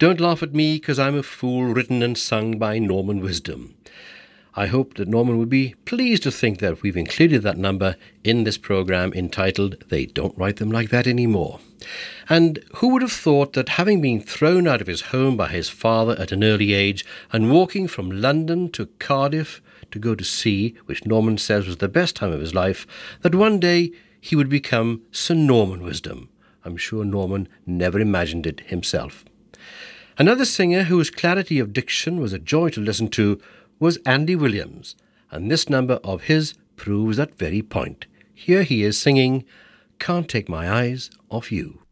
Don't laugh at me, 'cause I'm a fool, written and sung by Norman Wisdom. I hope that Norman would be pleased to think that we've included that number in this programme entitled They Don't Write Them Like That Anymore. And who would have thought that, having been thrown out of his home by his father at an early age and walking from London to Cardiff to go to sea, which Norman says was the best time of his life, that one day he would become Sir Norman Wisdom. I'm sure Norman never imagined it himself. Another singer whose clarity of diction was a joy to listen to was Andy Williams, and this number of his proves that very point. Here he is singing Can't Take My Eyes Off You.